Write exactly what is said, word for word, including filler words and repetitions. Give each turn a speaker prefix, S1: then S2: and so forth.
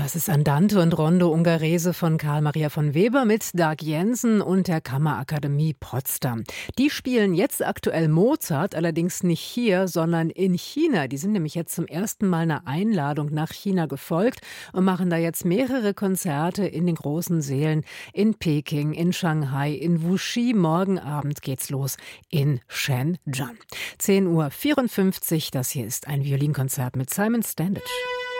S1: Das ist Andante und Rondo Ungherese von Karl Maria von Weber mit Dag Jensen und der Kammerakademie Potsdam. Die spielen jetzt aktuell Mozart, allerdings nicht hier, sondern in China. Die sind nämlich jetzt zum ersten Mal einer Einladung nach China gefolgt und machen da jetzt mehrere Konzerte in den großen Sälen in Peking, in Shanghai, in Wuxi. Morgen Abend geht's los in Shenzhen. zehn Uhr vierundfünfzig, das hier ist ein Violinkonzert mit Simon Standage.